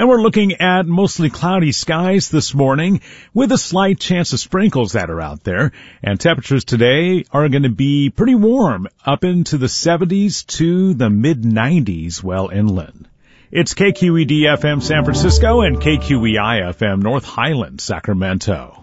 And we're looking at mostly cloudy skies this morning with a slight chance of sprinkles that are out there. And temperatures today are going to be pretty warm, up into the 70s to the mid-90s well inland. It's KQED-FM San Francisco and KQEI-FM North Highland, Sacramento.